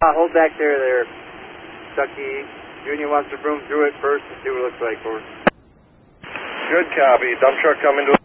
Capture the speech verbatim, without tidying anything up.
Uh, hold back there, there. Kentucky. Junior wants to broom through it first and see what it looks like. Over. Good copy. Dump truck coming to